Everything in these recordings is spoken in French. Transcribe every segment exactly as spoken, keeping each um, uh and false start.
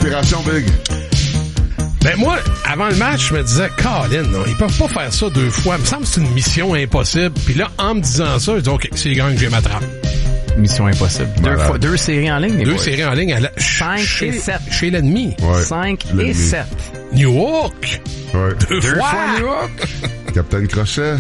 inspiration, Big? Ben moi, avant le match, je me disais, Colin, non, ils peuvent pas faire ça deux fois. Il me semble que c'est une mission impossible. Puis là, en me disant ça, je dis, OK, c'est les gars que j'ai m'attrape. Mission impossible. Deux, Voilà. fois, deux séries en ligne, les Deux boys. séries en ligne à la, Cinq chez, et sept. Chez l'ennemi. Ouais. Cinq et L'ennemi. sept. New York. Ouais. Deux, Deux fois. fois New York. Captain Crochet.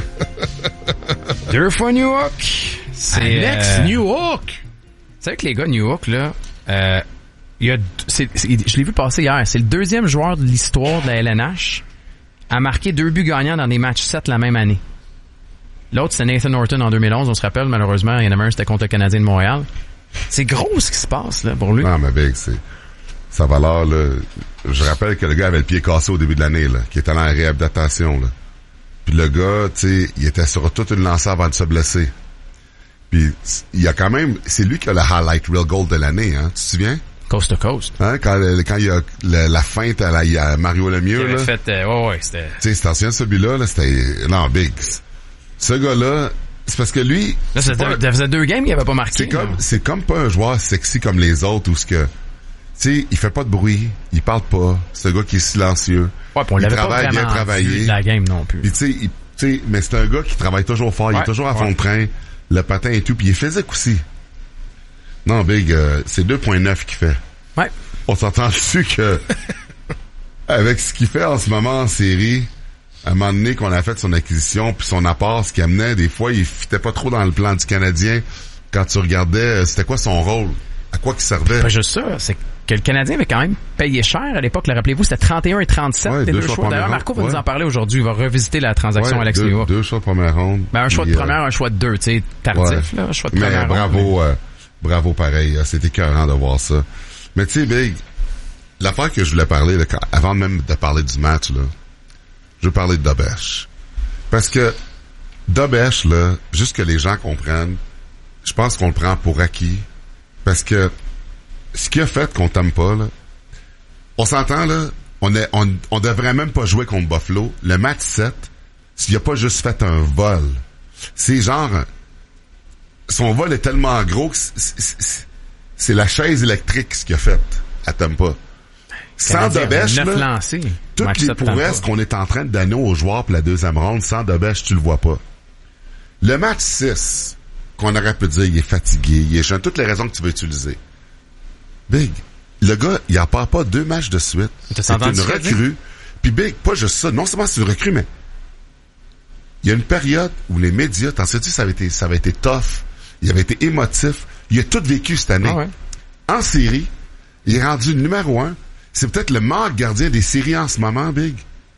Deux fois New York. C'est Alex, euh, New York. C'est vrai que les gars de New York, là, euh, il y a, c'est, c'est, je l'ai vu passer hier. C'est le deuxième joueur de l'histoire de la L N H à marquer deux buts gagnants dans des matchs sept la même année. L'autre, c'est Nathan Norton en deux mille onze. On se rappelle, malheureusement, il y en a un, c'était contre le Canadien de Montréal. C'est gros ce qui se passe, là, pour lui. Non, mais Big, c'est... Sa valeur, là... Je rappelle que le gars avait le pied cassé au début de l'année, là, qui était allé en réhabilitation, là. Puis le gars, tu sais, il était sur toute une lancée avant de se blesser. Puis il y a quand même... C'est lui qui a le highlight real goal de l'année, hein, tu te souviens? Coast to coast. Hein, quand, quand il y a la, la feinte à, la, il y a Mario Lemieux, Il là. avait fait, euh, ouais, ouais, c'était... Tu sais, c'est ancien, celui-là, là, c'était... Non, Big. Ce gars-là, c'est parce que lui... Là, ça c'est pas- faisait deux games, il avait pas marqué. C'est comme, là. c'est comme pas un joueur sexy comme les autres où ce que, tu sais, il fait pas de bruit, il parle pas, c'est un gars qui est silencieux. Ouais, puis on il l'avait pas travaille vraiment bien travaillé. vu de la game non plus. Puis tu sais, il- tu sais, mais c'est un gars qui travaille toujours fort, il Ouais, est toujours à fond ouais. de train, le patin et tout, puis il est physique aussi. Non, Big, euh, c'est deux virgule neuf qu'il fait. Ouais. On s'entend dessus que, avec ce qu'il fait en ce moment en série, à un moment donné qu'on a fait son acquisition puis son apport, ce qu'il amenait, des fois, il fitait pas trop dans le plan du Canadien. Quand tu regardais, euh, c'était quoi son rôle? À quoi qu'il servait? Pas juste ça, c'est que le Canadien avait quand même payé cher à l'époque, le rappelez-vous, c'était trente et un et trente-sept Ouais, les deux deux choix choix. de D'ailleurs, première Marco va ronde, nous ouais. en parler aujourd'hui, il va revisiter la transaction Ouais, Alex deux, Newhook. deux choix de première ronde. Ben, un choix de Puis, première, euh, un choix de deux, tu sais, tardif, ouais. là, un choix de Mais première. bravo, euh, bravo pareil. euh, C'était écœurant de voir ça. Mais tu sais, Big, l'affaire que je voulais parler, là, quand- avant même de parler du match, là, je veux parler de Dobesch. Parce que Dobesch, là, juste que les gens comprennent, je pense qu'on le prend pour acquis. Parce que ce qu'il a fait qu'on t'aime pas, là, on s'entend, là, on est, on, on devrait même pas jouer contre Buffalo. Le match sept, s'il a pas juste fait un vol, c'est genre, son vol est tellement gros que c'est, c'est, c'est la chaise électrique ce qu'il a fait à Tampa. Sans Dobesch, neuf là, lancés. toutes Match les sept prouesses Tampa. qu'on est en train de donner aux joueurs pour la deuxième ronde, sans Dobesch, tu le vois pas. Le match six, qu'on aurait pu dire, il est fatigué, il est jeune, toutes les raisons que tu veux utiliser. Big, le gars, il en part pas deux matchs de suite. T'as C'est entendu une ce qu'il a dit? recrue. Puis Big, pas juste ça, non seulement c'est une recrue, mais il y a une période où les médias, t'en sais-tu, ça avait été, ça avait été tough, il avait été émotif, il a tout vécu cette année. Ah ouais. En série, il est rendu numéro un. C'est peut-être le meilleur gardien des séries en ce moment, Big.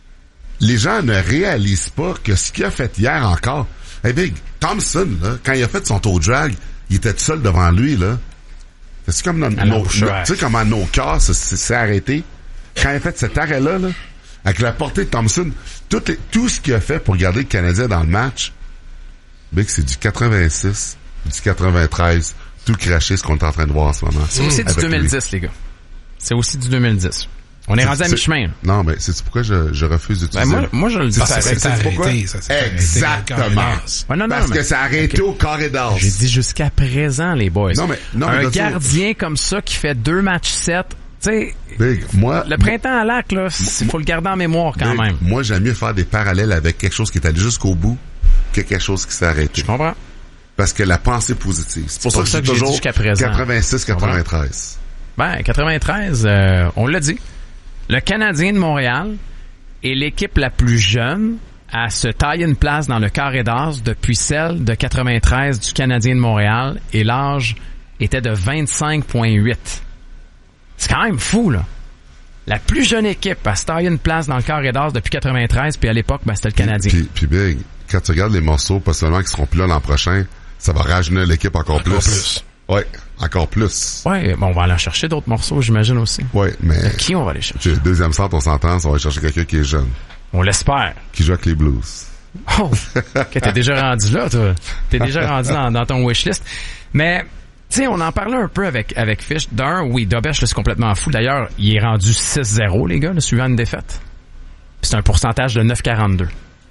Les gens ne réalisent pas que ce qu'il a fait hier encore. Hey, Big, Thompson, là, quand il a fait son tour drag, il était tout seul devant lui, là. C'est comme dans À nos, l'enchère. no- tu sais comment nos cœurs se- se- s'est arrêté. Quand il a fait cet arrêt-là, là, avec la portée de Thompson, tout, les- tout ce qu'il a fait pour garder le Canadien dans le match, Big, c'est du quatre-vingt-six, du quatre-vingt-treize, tout craché, ce qu'on est en train de voir en ce moment. C'est aussi du Avec deux mille dix, lui. les gars. C'est aussi du deux mille dix. On est C'est- rendu à c'est- mi-chemin. là. Non, mais c'est pourquoi je, je refuse Ben, d'utiliser. moi, moi, je le dis. Ça, ça c'est- s'est c'est pourquoi? arrêté. Ça s'est arrêté. Exactement. Ouais, non, non, Parce mais- que ça a arrêté au carré d'as. J'ai dit jusqu'à présent, les boys. Non, mais- non, mais un là, tu- gardien comme ça qui fait deux matchs sept, tu sais, Big, moi, le printemps à lac, là, il faut le garder en mémoire quand Big, même. moi, j'aime mieux faire des parallèles avec quelque chose qui est allé jusqu'au bout que quelque chose qui s'est arrêté. Je comprends. Parce que la pensée positive. C'est pour, pour ça ça que que je j'ai dis dit toujours jusqu'à présent. quatre-vingt-six quatre-vingt-treize. Ben, quatre-vingt-treize, euh, on l'a dit. Le Canadien de Montréal est l'équipe la plus jeune à se tailler une place dans le carré d'as depuis celle de quatre-vingt-treize du Canadien de Montréal et l'âge était de vingt-cinq virgule huit. C'est quand même fou, là. La plus jeune équipe à se tailler une place dans le carré d'as depuis quatre-vingt-treize, puis à l'époque, ben, c'était le Canadien. Puis, puis Big, quand tu regardes les morceaux, pas seulement qui seront plus là l'an prochain, ça va rajeunir l'équipe encore, Encore plus. plus. Ouais, encore plus. Ouais, bon, on va aller en chercher d'autres morceaux, j'imagine aussi. Ouais, mais Qui on va aller chercher? tu sais, deuxième centre, on s'entend, on va aller chercher quelqu'un qui est jeune, On l'espère. qui joue avec les Blues. Oh! Okay, t'es déjà rendu là, toi. T'es déjà rendu dans, dans ton wishlist. Mais, tu sais, on en parlait un peu avec, avec Fish. D'un, oui, Dobesch, là, c'est complètement fou. D'ailleurs, il est rendu six zéro, les gars, là, suivant une défaite. Puis c'est un pourcentage de neuf virgule quarante-deux.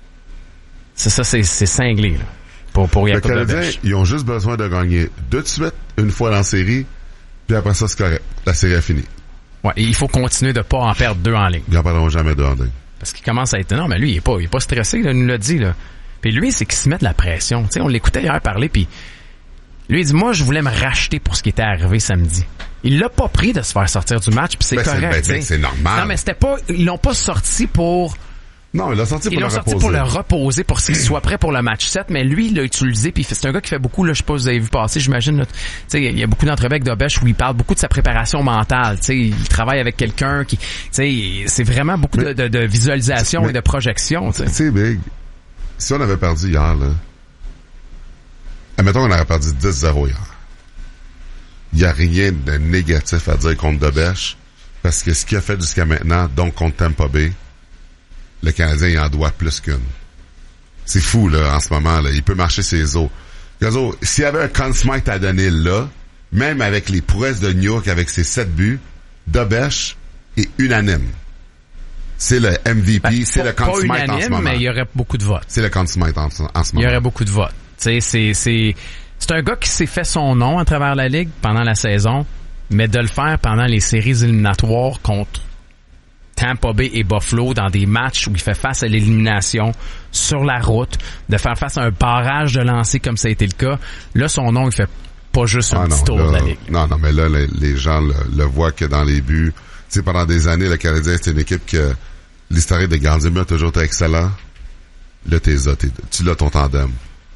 C'est ça, c'est, c'est cinglé, là. Pour, pour Le Jacob Canadien, Dobesch. ils ont juste besoin de gagner deux de suite, une fois dans la série, puis après ça, c'est correct. La série est finie. Ouais, et il faut continuer de pas en perdre deux en ligne. Ils n'en perdront jamais deux en ligne. Parce qu'il commence à être... Non, mais lui, il est pas, il est pas stressé, là, il nous l'a dit, là. Puis lui, c'est qu'il se met de la pression. Tu sais, on l'écoutait hier parler, puis lui, il dit, moi, je voulais me racheter pour ce qui était arrivé samedi. Il l'a pas pris de se faire sortir du match, puis c'est ben, correct. C'est, ben, c'est normal. Non, mais c'était pas... Ils l'ont pas sorti pour... Non, il l'a sorti pour Ils le l'ont reposer. sorti pour le reposer, pour qu'il soit prêt pour le match sept, mais lui, il l'a utilisé, puis c'est un gars qui fait beaucoup, là, je sais pas si vous avez vu passer, j'imagine, là, tu sais, il y a beaucoup d'entrevues avec Dobèche où il parle beaucoup de sa préparation mentale, tu sais, il travaille avec quelqu'un qui, tu sais, c'est vraiment beaucoup mais, de, de, de visualisation mais, et de projection, tu sais. Tu sais, Big, si on avait perdu hier, là, admettons qu'on aurait perdu dix zéro hier, il y a rien de négatif à dire contre Dobèche, parce que ce qu'il a fait jusqu'à maintenant, donc contre Tampa Bay, le Canadien, il en doit plus qu'une. C'est fou, là, en ce moment, là. Il peut marcher ses os. Gazo, s'il y avait un Conn Smythe à donner là, même avec les prouesses de New York, avec ses sept buts, Dobèche est unanime. C'est le M V P, ben, c'est le Conn Smythe en ce moment. Mais il y aurait beaucoup de votes. C'est le Conn Smythe en, en ce moment. Il y aurait beaucoup de votes. Tu sais, c'est, c'est, c'est un gars qui s'est fait son nom à travers la Ligue pendant la saison, mais de le faire pendant les séries éliminatoires contre Tampa Bay et Buffalo dans des matchs où il fait face à l'élimination sur la route, de faire face à un barrage de lancers comme ça a été le cas. Là, son nom, il fait pas juste un ah petit non, tour là, de la Ligue. Non, non, mais là, les, les gens le, le voient que dans les buts. Tu sais, pendant des années, le Canadien, c'était une équipe que l'historique de gardien a toujours été excellent. Là, t'es là, t'es, tu l'as ton tandem.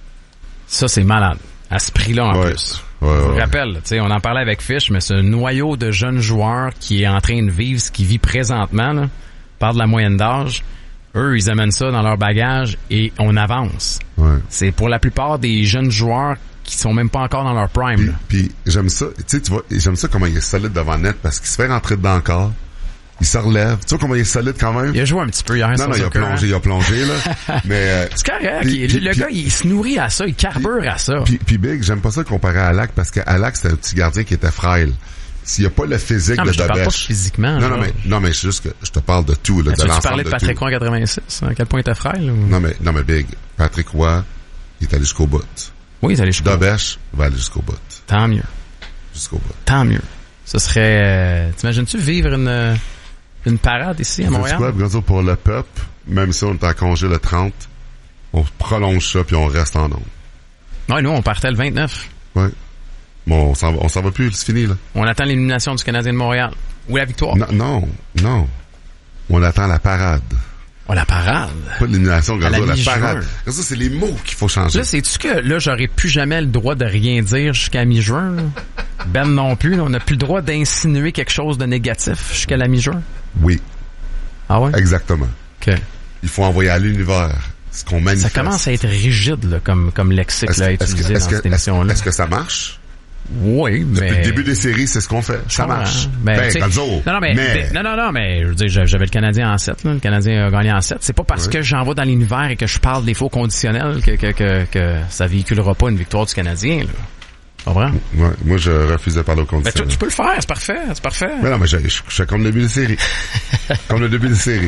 Ça, c'est malade. À ce prix-là, en ouais. plus. Ouais, Je vous ouais. rappelle, tu sais, on en parlait avec Fish, mais ce noyau de jeunes joueurs qui est en train de vivre ce qu'il vit présentement, là, par de la moyenne d'âge, eux, ils amènent ça dans leur bagage et on avance. Ouais. C'est pour la plupart des jeunes joueurs qui sont même pas encore dans leur prime. Puis, là. puis j'aime ça, tu sais, tu vois, j'aime ça comment il est solide devant net parce qu'il se fait rentrer dedans encore. Il se relève. Tu vois comment il est solide quand même? Il a joué un petit peu hier. Non, non, il a plongé, il a plongé, là. Mais, euh, c'est correct. Pis, il, pis, le pis, gars, il se nourrit à ça, il carbure à ça. Puis, puis Big, j'aime pas ça comparer à Alak parce qu'Alak, c'était un petit gardien qui était frêle. S'il y a pas le physique non, de mais je te parle pas Dobèche. physiquement. Non, non, mais, non, mais c'est juste que je te parle de tout, là, mais de tu l'ensemble parlais de de Patrick tout. Roy quatre-vingt-six, à quel point il était frêle? Ou... Non, mais, non, mais Big, Patrick Roy, il est allé jusqu'au bout. Oui, il est allé jusqu'au bout. Dobèche va aller jusqu'au bout. Tant mieux. Jusqu'au bout. Tant mieux. Ce serait, euh, t'imagines-tu vivre une, une parade ici à Montréal? C'est quoi, pour le peuple, même si on est en congé le trente, on prolonge ça puis on reste en nombre. Ouais, nous, on partait le vingt-neuf. Ouais. Bon, on s'en va, on s'en va plus, c'est fini, là. On attend l'élimination du Canadien de Montréal. Ou la victoire. Non, non, non. On attend la parade. Oh, la parade. Pas l'élimination, la, la parade. Ça, c'est les mots qu'il faut changer. Là, sais-tu que là, j'aurais plus jamais le droit de rien dire jusqu'à mi-juin, là? Ben non plus, là, on n'a plus le droit d'insinuer quelque chose de négatif jusqu'à la mi-juin. Oui. Ah ouais? Exactement. OK. Il faut envoyer à l'univers ce qu'on manifeste. Ça commence à être rigide, là, comme, comme lexique est-ce, là, à est-ce utiliser que, dans est-ce cette que, émission-là. Est-ce que ça marche? Oui, mais... Depuis le début des séries, c'est ce qu'on fait. Ça marche. Ben, ben Gonzo, non, non, mais, mais... non, non, non, mais, je veux dire, j'avais le Canadien en sept, là. Le Canadien a gagné en sept. C'est pas parce oui. que j'envoie dans l'univers et que je parle des faux conditionnels que, que, que, que ça véhiculera pas une victoire du Canadien, là. Comprends? Ouais, moi, je refusais de parler au conditionnel. Ben, tu, tu peux le faire, c'est parfait, c'est parfait. Mais non, mais je, je, je suis comme le début de série. Comme le début de série.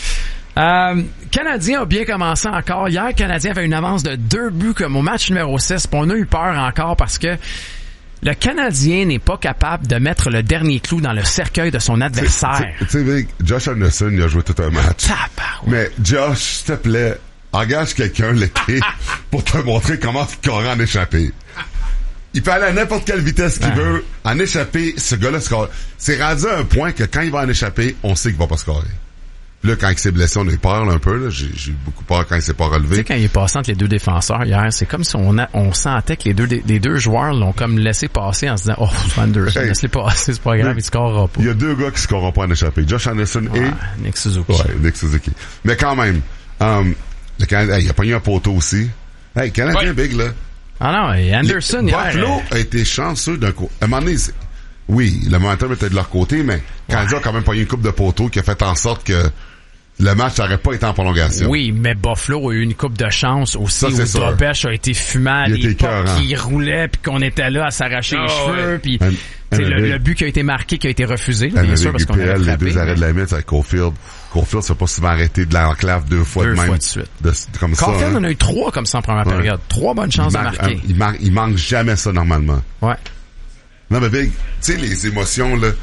Euh, Canadien a bien commencé encore. Hier, Canadien avait une avance de deux buts comme au match numéro six. Puis on a eu peur encore parce que le Canadien n'est pas capable de mettre le dernier clou dans le cercueil de son adversaire. Tu sais, Josh Anderson, il a joué tout un match. Tabarouette. Mais Josh, s'il te plaît, engage quelqu'un l'été pour te montrer comment scorer en échappé. Il peut aller à n'importe quelle vitesse qu'il ah. veut. En échappé, ce gars-là score. C'est rendu à un point que quand il va en échapper, on sait qu'il va pas scorer. Là, quand il s'est blessé, on a eu peur là, un peu. Là. J'ai, j'ai eu beaucoup peur quand il s'est pas relevé. Tu sais, quand il est passé entre les deux défenseurs hier, c'est comme si on, a, on sentait que les deux, les deux joueurs l'ont comme laissé passer en se disant « Oh, Anderson, hey, laisse-les passer, c'est pas grave, il scorera pas. » Il y a deux gars qui scoreront pas en échappé. Josh Anderson ouais, et... Nick Suzuki. Ouais, Nick Suzuki. Mais quand même, um, le Canadien, hey, il a pogné un poteau aussi. Hey, Canadien ouais. Big, là. Ah non, et Anderson, les, hier... Buffalo euh... a été chanceux d'un coup. À un moment donné, c'est... oui, le momentum était de leur côté, mais Canadien ouais. a quand même pogné une coupe de poteau qui a fait en sorte que le match n'aurait pas été en prolongation. Oui, mais Buffalo a eu une coupe de chance aussi. Ça, où Dobèche a été fumé à des pas qui roulait puis qu'on était là à s'arracher oh, les cheveux. Ouais. Puis le, le but qui a été marqué, qui a été refusé, là, bien sûr, parce qu'on avait frappé. Les deux arrêts de la mythe avec Caulfield. Caulfield s'est pas souvent arrêté de l'enclave deux fois deux de même. Deux fois de suite. De, comme Caulfield ça, hein. en a eu trois comme ça en première ouais. période. Trois bonnes chances il de marque, marquer. Un, il, manque, il manque jamais ça normalement. Ouais. Non mais Big, tu sais les émotions là.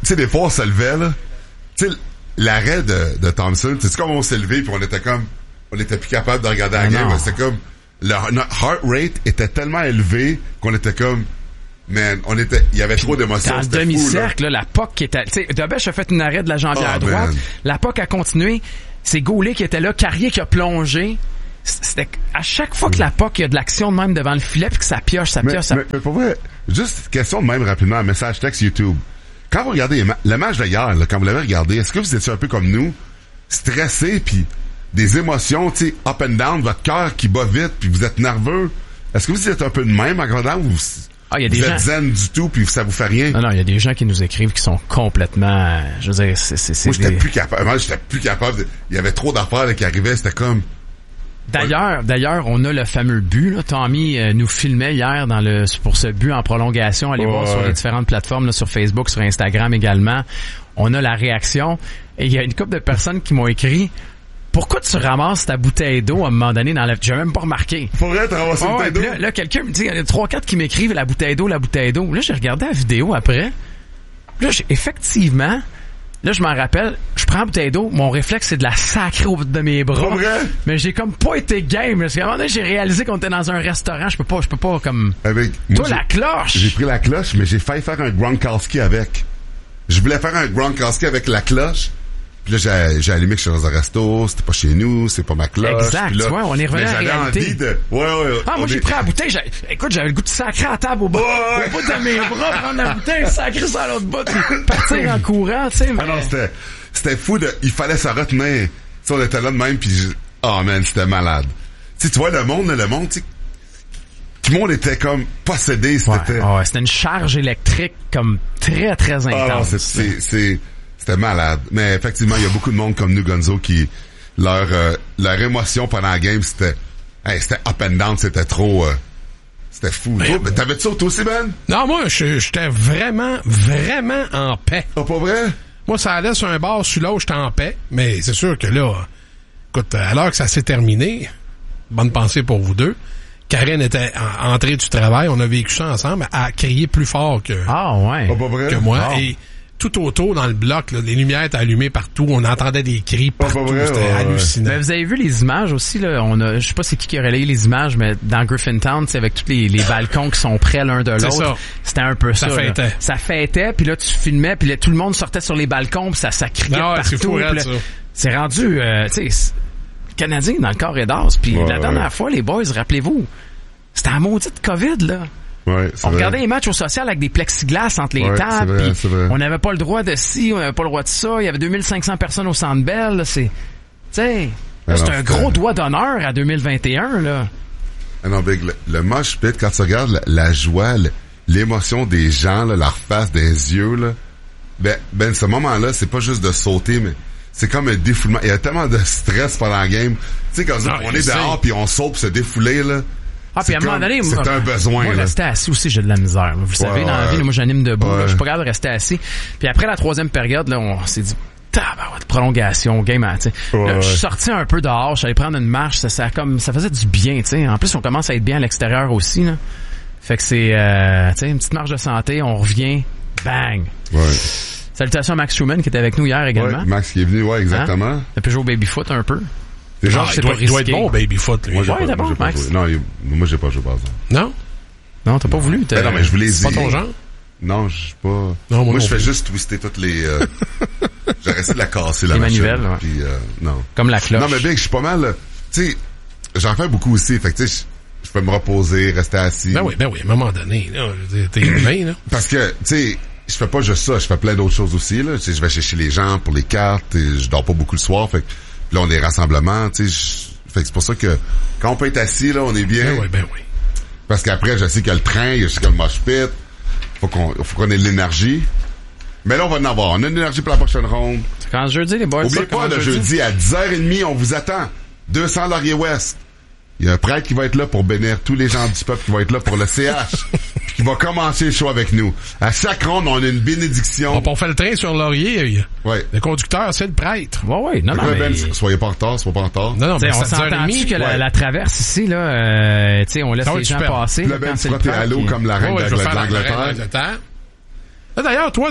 sais, des fois, on se levait, là. Tu sais, l'arrêt de, de Thompson, tu sais, comme on s'est levé puis on était comme, on était plus capable de regarder la ah game. Non. C'était comme, le, notre heart rate était tellement élevé qu'on était comme, man, on était, il y avait trop d'émotions. Dans le c'était demi-cercle, fou, là. là, la P O C qui était... Tu sais, Dobesch a fait une arrêt de la jambière Oh, droite. man. La P O C a continué. C'est Goulet qui était là. Carrier qui a plongé. C'était... À chaque fois que la P O C, il y a de l'action de même devant le filet puis que ça pioche, ça Mais, pioche, ça... mais, mais pour vrai, juste question de même rapidement, un message texte YouTube. Quand vous regardez les ma- le match de hier, là, quand vous l'avez regardé, est-ce que vous étiez un peu comme nous, stressé puis des émotions, tu sais, up and down, votre cœur qui bat vite puis vous êtes nerveux? Est-ce que vous êtes un peu de même en regardant ou vous, Ah, il y a vous des êtes gens... zen du tout puis ça vous fait rien? Non, non, il y a des gens qui nous écrivent qui sont complètement... euh, Je veux dire, c'est... c'est, c'est Moi, j'étais des... plus capable. Moi, j'étais plus capable. de- Il y avait trop d'affaires là, qui arrivaient. C'était comme... D'ailleurs, d'ailleurs, on a le fameux but. Là. Tommy euh, nous filmait hier dans le pour ce but en prolongation. Allez Ouais, voir sur ouais. les différentes plateformes, là, sur Facebook, sur Instagram également. On a la réaction. Et il y a une couple de personnes qui m'ont écrit « Pourquoi tu ramasses ta bouteille d'eau à un moment donné dans la... » J'ai même pas remarqué. Faudrait te ramasser Ouais, une ouais, tête puis d'eau. là, là, quelqu'un me dit, il y en a trois, quatre qui m'écrivent la bouteille d'eau, la bouteille d'eau. Là, j'ai regardé la vidéo après. Là, j'ai, effectivement, là, je m'en rappelle, je prends la bouteille d'eau, mon réflexe, c'est de la sacrer au bout de mes bras. Pas vrai? Mais j'ai comme pas été game. Parce qu'à un moment donné, j'ai réalisé qu'on était dans un restaurant. Je peux pas, je peux pas comme... Avec, Toi, moi, la j'ai- cloche! J'ai pris la cloche, mais j'ai failli faire un Gronkowski avec. Je voulais faire un Gronkowski avec la cloche. Puis là, j'ai, j'ai allumé que je suis dans un resto, c'était pas chez nous, c'est pas ma cloche. Exact, Puis là, tu vois, on est revenu mais à la j'avais réalité. envie de... Ouais, ouais. Ah, on moi, j'ai est- pris la bouteille. J'ai... Écoute, j'avais le goût de sacrer à table au bout, Ouais. au bout de mes bras, prendre la bouteille, sacrer ça à l'autre bout, puis partir en courant, tu sais. Ah non, c'était, c'était fou de, il fallait se retenir. Tu sais, on était là de même pis je- oh man, c'était malade. Tu sais, tu vois, le monde, le monde, tu sais, tout le monde était comme possédé, Ouais, c'était, ouais, c'était une charge électrique comme très, très ah non, intense. c'est, c'est, c'est- c'était malade. Mais effectivement, il y a beaucoup de monde comme nous, Gonzo, qui, leur, euh, leur émotion pendant la game, c'était, hey, c'était up and down, c'était trop, euh, c'était fou. Mais- Toi, t'avais-tu ça toi aussi, Ben? Non, moi, je- j'étais vraiment, vraiment en paix. Ah, pas vrai? Moi, ça allait sur un bar, sur l'autre, j'étais en paix. Mais c'est sûr que là, écoute, à l'heure que ça s'est terminé, bonne pensée pour vous deux. Karen était en- entrée du travail, on a vécu ça ensemble, elle a crié plus fort que, Ah, ouais. Ah, pas vrai? que moi. Ah. Et tout autour, dans le bloc, là, les lumières étaient allumées partout, on entendait des cris Ah, pas partout, vrai? c'était Ouais, ouais. hallucinant. Mais vous avez vu les images aussi, là. On a, je sais pas c'est qui qui a relayé les images, mais dans Griffintown, c'est avec tous les, les balcons qui sont près l'un de C'est l'autre. ça. C'était un peu ça. Ça là. fêtait. Ça fêtait, puis là, tu filmais, puis là, tout le monde sortait sur les balcons, puis ça, ça criait Ah ouais, partout. c'est fou, puis raide, là, ça. c'est rendu, euh, tu sais, c'est- Canadien dans le corridor. Puis Ouais, la dernière ouais. fois, les boys, rappelez-vous, c'était la maudite COVID, là. Ouais, c'est On vrai. regardait les matchs au social avec des plexiglas entre les Ouais, c'est tables, vrai, puis c'est vrai. on n'avait pas le droit de ci, on n'avait pas le droit de ça. Il y avait deux mille cinq cents personnes au Centre Bell. là, C'est, tu sais, Ah c'est non, un c'était- gros doigt d'honneur à deux mille vingt et un, là. Ah non, Big, le, le mosh pit, quand tu regardes la, la joie, le- l'émotion des gens, là, leur face, des yeux, là, ben, ben, ce moment-là, c'est pas juste de sauter, mais c'est comme un défoulement. Il y a tellement de stress pendant la game. Tu sais, quand Non, on je est sais. dehors puis on saute pour se défouler, là. Ah, puis c'est à un moment comme- donné, c'est moi, un besoin, moi, là. rester assis aussi, j'ai de la misère. Vous le savez, Ouais, dans la ouais. vie, là, moi, j'anime debout, là, Ouais. je suis pas capable de rester assis. Puis après la troisième période, là, on s'est dit, tabarouette, prolongation, game, hein, tu sais. Ouais, Là, je suis ouais. sorti un peu dehors, j'allais prendre une marche, ça, ça, comme, ça faisait du bien, tu sais. En plus, on commence à être bien à l'extérieur aussi, là. Fait que c'est, euh, tu sais, une petite marche de santé, on revient, bang. Ouais. Salutations à Max Schumann qui était avec nous hier également. Ouais, Max qui est venu, ouais, exactement. Il a pu jouer au baby-foot un peu. Les gens, Ah, c'est il, doit, pas il doit être risqué. bon, Babyfoot, lui. moi, j'ai Ouais, pas, d'abord, moi, j'ai pas Max. joué. Non, il- moi, j'ai pas joué, par exemple. Non? Non, t'as pas voulu. t'as- Ben non, mais je voulais C'est pas dire. ton genre? Non, je suis pas. Non, moi moi, non je fais plus. juste twister toutes les. Euh... J'ai essayé de la casser la Les machine. manivelles, ouais. Puis euh, non. Comme la cloche. Non, mais Big, je suis pas mal. euh, Tu sais, j'en fais beaucoup aussi. Fait que tu sais, je- je peux me reposer, rester assis. Ben oui, ben oui, à un moment donné, là, je veux dire, t'es humain, là. Parce que tu sais, je fais pas juste ça. Je fais plein d'autres choses aussi. Là, tu sais, je vais chercher les gens pour les cartes. Et je dors pas beaucoup le soir. Fait que là, on est rassemblements. Tu sais, je- fait que c'est pour ça que quand on peut être assis là, on est bien. Ben oui, ben oui. Parce qu'après, je sais qu'il y a le train, je sais qu'il y a le mosh pit. Faut qu'on, faut qu'on ait de l'énergie. Mais là, on va en avoir. On a de l'énergie pour la prochaine ronde. Quand jeudi, les boys. Oubliez ça pas, commence le jeudi à dix heures trente, on vous attend. deux cents Laurier Ouest. Il y a un prêtre qui va être là pour bénir tous les gens du peuple qui vont être là pour le C H. Puis qui va commencer le show avec nous. À chaque ronde, on a une bénédiction. On, on fait le train sur Laurier. Ouais. Le conducteur, c'est le prêtre. Ouais, ouais, non, Fait non, que là, mais... Ben, soyez pas en retard, soyez pas en retard. Non, non, T'sais, mais on sept heures s'entend-tu trente. que la, ouais. la traverse ici, là, euh, tu sais, on laisse Ça va les être gens super. passer. Puis là, là, Ben, quand tu c'est le frottes à prêtre l'eau qui- comme la reine Ouais, ouais, je vais faire la reine d'Angleterre. d'Angleterre. Là, d'ailleurs, toi, t'as,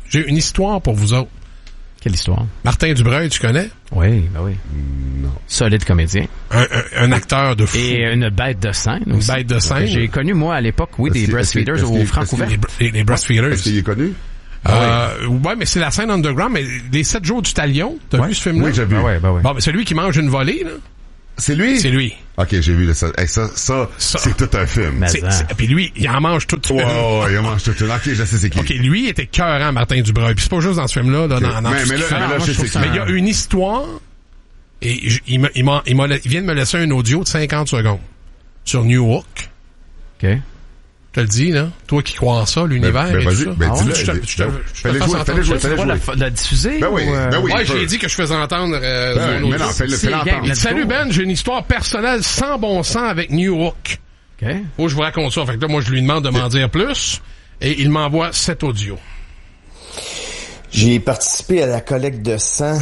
j'ai une histoire pour vous autres. Quelle histoire? Martin Dubreuil, tu connais? Oui, ben oui. Non. Solide comédien. Un, un, un acteur de fou. Et une bête de scène Une aussi. bête de scène. J'ai connu, moi, à l'époque, oui, Est-ce des qu'il- breastfeeders est-ce qu'il- au est-ce Franc-Ouvert. Les, les, les breastfeeders. Est-ce qu'il est connu? Euh, ouais, mais c'est la scène underground, mais les sept jours du Talion, t'as Ouais. vu ce film-là? Oui, j'ai vu. Ben ouais, ben ouais. Bon, mais celui qui mange une volée, là, C'est lui? c'est lui. Ok, j'ai vu ça. Hey, ça, ça, Ça. c'est tout un film. Mais- C'est, hein. c'est- puis lui, il en mange tout. Ouais, ouais, il mange tout un. Ok, je sais c'est qui. OK, lui il était cœurant, Martin Dubreuil. Puis c'est pas juste dans ce film-là, là, dans, dans mais, tout ce mais qu'il là, fait. mais là, moi, je je sais trouve c'est ça- qui. Mais il y a une histoire, et je- il, m'a, il, m'a, il, m'a, il vient de me laisser un audio de cinquante secondes sur New Hook. OK. Je te le dis, là. Toi qui crois en ça, l'univers Ben, ben, et vas-y, tout ça. ben, Ah ouais? dis-le. Je te- je te- Ben, je te fais-les fasse jouer, entendre fais-les jouer, ça. fais-les Tu vas jouer. la, la diffuser? Ben oui, ou, euh, ben oui. Ouais, il peut. j'ai dit que je faisais entendre euh, Ben, son mais audio. non, fais-le, C'est fais-le gang, entendre. let's Salut go. Ben, j'ai une histoire personnelle sans bon sens avec New Hook. OK. Faut que je vous raconte ça. Fait que là, moi, je lui demande de m'en dire plus. Et il m'envoie cet audio. J'ai participé à la collecte de sang,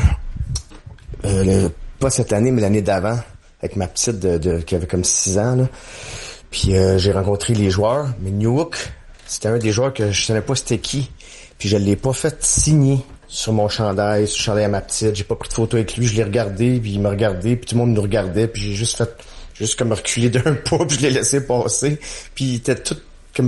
euh, le- pas cette année, mais l'année d'avant, avec ma petite de, de- qui avait comme six ans. Là. Puis euh, j'ai rencontré les joueurs, mais New Hook, c'était un des joueurs que je savais pas c'était qui. Puis je l'ai pas fait signer sur mon chandail, sur le chandail à ma petite. J'ai pas pris de photo avec lui, je l'ai regardé, puis il m'a regardé, puis tout le monde nous regardait, puis j'ai juste fait, j'ai juste comme reculé d'un pas, puis je l'ai laissé passer. Puis il était tout comme,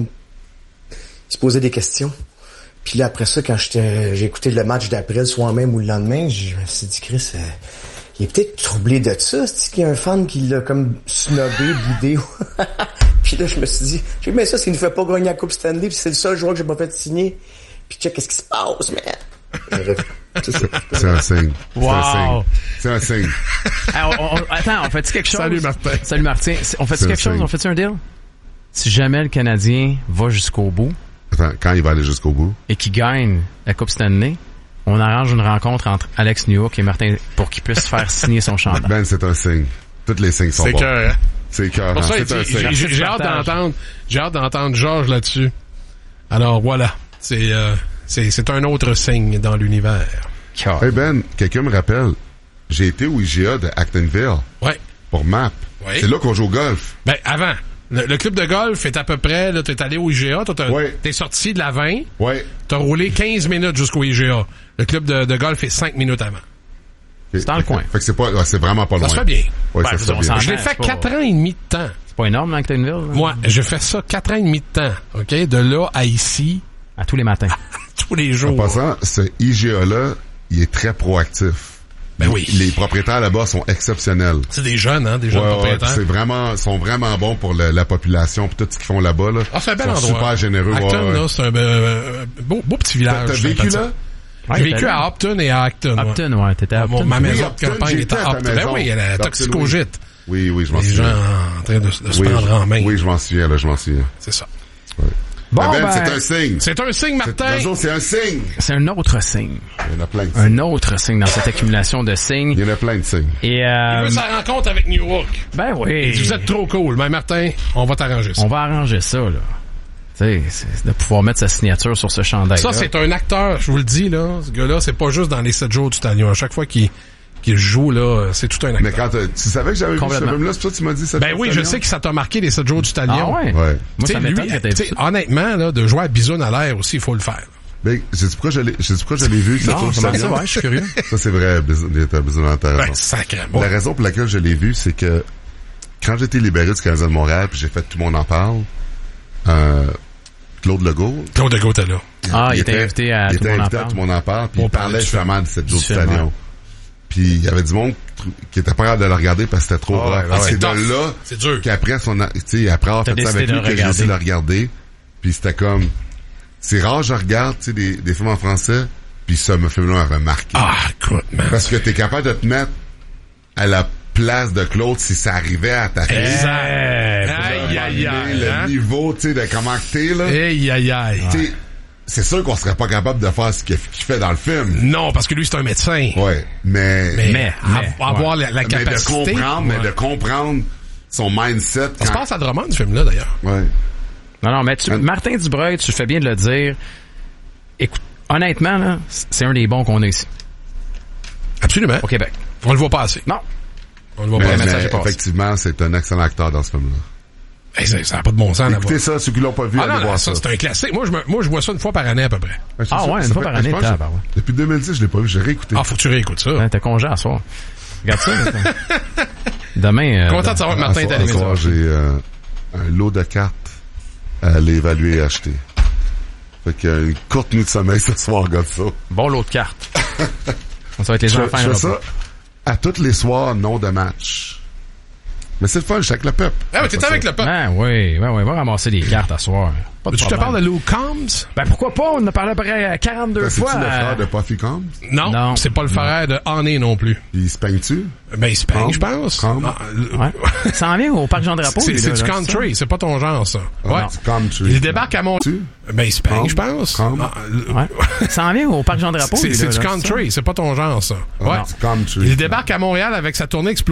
il se posait des questions. Puis là, après ça, quand j'étais, j'ai écouté le match d'après, le soir même ou le lendemain, je me suis dit, Chris, euh, il est peut-être troublé de ça. C'est-tu qu'il y a un fan qui l'a comme snobé, boudé? Puis là, je me suis dit, j'ai dit, mais ça, c'est qu'il ne fait pas gagner la Coupe Stanley, puis c'est le seul joueur que j'ai pas fait signer. Puis check, qu'est-ce qui se passe, man? C'est ça. C'est un signe. C'est Wow. un signe. C'est un signe. Ah, on- on- attends, on fait-tu quelque chose? Salut, Martin. Salut Martin. On fait-tu C'est quelque un chose? signe. On fait-tu un deal? Si jamais le Canadien va jusqu'au bout Attends, quand il va aller jusqu'au bout? et qu'il gagne la Coupe Stanley, on arrange une rencontre entre Alex Newhook et Martin pour qu'il puisse faire signer son chandail. Ben, c'est un signe. Tous les signes sont C'est bons. que, C'est cœur. pour ça, C'est un j'ai, signe. j'ai- j'ai hâte Partage. d'entendre, j'ai hâte d'entendre Georges là-dessus. Alors, voilà. C'est, euh, c'est, c'est un autre signe dans l'univers. Car- Hey Ben, quelqu'un me rappelle, j'ai été au I G A de Actonville Ouais. pour M A P. Oui. C'est là qu'on joue au golf. Ben, avant. Le, le club de golf est à peu près, là, t'es allé au I G A, toi, t'as- Ouais. t'es sorti de la vingt, Ouais. t'as roulé quinze minutes jusqu'au I G A. Le club de, de golf est cinq minutes avant. C'est dans le coin. Fait que c'est pas, ouais, c'est vraiment pas loin. Ça se fait bien. Ouais, Ben, ça se fait on bien. s'en- Je l'ai Ah, fait c'est pas- quatre ans et demi de temps. C'est pas énorme, là, Actonville? là? Moi, j'ai fait ça quatre ans et demi de temps, OK? De là à ici, À tous les matins. tous les En jours. passant, ce I G A-là, il est très proactif. Ben oui. Les propriétaires là-bas sont exceptionnels. C'est des jeunes, hein, des jeunes Ouais, ouais, propriétaires. c'est vraiment, sont vraiment bons pour le- la population, puis tout ce qu'ils font là-bas, là. Ah, c'est un bel Ils sont endroit. super généreux. Acton, ouais, ouais. là, c'est un euh, beau, beau petit village. T'as c'est vécu sympathique. là? Ouais, J'ai vécu t'as- à Upton et à Acton. ouais. Upton, ouais, t'étais à Mon- Upton. ma Oui, maison de Upton, campagne j'étais était à à ta Upton. Ben maison. oui, il y a la Upton, toxicogite. Oui, oui, je m'en Les souviens. gens en train de, de se Oui, prendre je- en main. Oui, je m'en souviens, là, je m'en souviens. C'est ça. Bon, Ben, ben, c'est un signe. C'est un signe, C'est- Martin. Bonjour, c'est un signe. c'est un autre signe. Il y en a plein de signes. Un autre signe dans cette accumulation de signes. Il y en a plein de signes. Et, Il euh, veut sa rencontre avec New Hook. ben oui. Vous êtes trop cool. Ben, Martin, on va t'arranger ça. On va arranger ça, là. Tu sais, c'est de pouvoir mettre sa signature sur ce chandail. Ça, c'est un acteur, je vous le dis, là. Ce gars-là, c'est pas juste dans les sept jours du Talion. À chaque fois qu'il qu'il joue, là, c'est tout un acteur. Mais quand euh, tu savais que j'avais vu ce Complètement. film-là, c'est pour ça que tu m'as dit ça. Ben oui, je sais que ça t'a marqué les sept jours du Talion. Ah ouais? Ouais. Moi, Tu sais, ça lui, m'étonne que t'aies tu vu sais, ça. honnêtement, là, de jouer à bisoune à l'air aussi, il faut le faire. Ben, je sais pourquoi je l'ai, je sais pourquoi je l'ai vu. ça Non, trouve comment ça ça, bien. ouais, je suis curieux. Ça, c'est vrai, Bis- il était besoin d'intéressant. Ben, sacrément. La raison pour laquelle je l'ai vu, c'est que quand j'ai été libéré du Canadien de Montréal, puis j'ai fait Tout le monde en parle, euh, Claude Legault, Claude de Gault est là. Ah, il était invité à il Tout le était monde en invité à parle. Tout le monde en parle, puis On il parlait parlait du justement de cette jour Du du film, Talion. ouais. Puis il y avait du monde qui était pas capable de le regarder parce que c'était trop Ah ouais, rough. ouais, c'est c'est de tough. là C'est dur. qu'après son, a- tu sais, après avoir T'as fait ça décidé avec de lui, le que j'ai regarder. essayé de le regarder. Puis c'était comme, c'est rare, je regarde, tu sais, des, des films en français, puis ça, me film-là m'avait marqué. Ah, écoute, man. Parce que t'es capable de te mettre à la place de Claude si ça arrivait à ta tête. Exact. Eh, Aïe, aïe, aïe. Le hein? niveau, tu sais, de comment que t'es, là. Aïe, aïe, aïe. Tu sais, c'est sûr qu'on serait pas capable de faire ce qu'il qu'il fait dans le film. Non, parce que lui, c'est un médecin. Ouais. Mais, Mais, Mais, à- mais, avoir la, la mais de capacité. comprendre, mais Ouais. de comprendre son mindset. Ça se quand- passe à Drummond, ce film-là, d'ailleurs. Ouais. Non, non, mais tu, Un- Martin Dubreuil, tu fais bien de le dire. Écoute, honnêtement, là, c'est un des bons qu'on a ici, Absolument. au Québec. On le voit pas assez. Non. On le voit Mais, pas le assez. message mais est passé. effectivement, c'est un excellent acteur dans ce film-là. Hey, ça, ça a pas de bon sens, Écoutez ça, ceux qui l'ont pas vu, Ah allez non, non, voir ça, ça. c'est un classique. Moi, je me, moi, je vois ça une fois par année, à peu près. Ouais, Ah ça, ouais, ça une fois fait- par année, je pense t'as, que- bah ouais. Depuis deux mille dix, je l'ai pas vu, j'ai réécouté. Ah, faut que tu réécoutes ça. Hein, t'as congé à soir. Regarde ça. là. Demain... Euh, Content de savoir que Martin est à allé. soir, j'ai euh, un lot de cartes à aller évaluer et acheter. Fait qu'il y a une courte nuit de sommeil ce soir, regarde ça. Bon lot de cartes. Ça va être les Je, enfants. je et fais le ça à tous les soirs, non de match. Mais c'est le fun, je suis avec le peuple. Ah ouais, t'es avec le peuple. Ah oui, oui, oui, va ramasser des cartes à soir. Pas de Tu te problème. parles de Lou Combs? Ben pourquoi pas? On en a parlé à peu près quarante-deux C'est-tu fois. le frère euh, de Puffy Combs? Non, Non. c'est pas le frère de Honey non plus. Il se peigne-tu? Ben, il se peigne, Combs? je pense. Combs? Ah, euh, Ouais. Ça en vient au Parc Jean-Drapeau. C'est lui, c'est là, du là, country, c'est pas ton genre, ça. Ah, Ouais. du country. Il débarque à mon... Tu? Ben, il se peigne, Combs? je pense. Combs? Ah, euh, ça? Ouais. Ça en vient au Parc Jean-Drapeau. C'est lui, c'est là, du là, country, c'est pas ton genre, ça. Ah, Ouais. du country. Il débarque à Montréal avec sa tournée Explosion.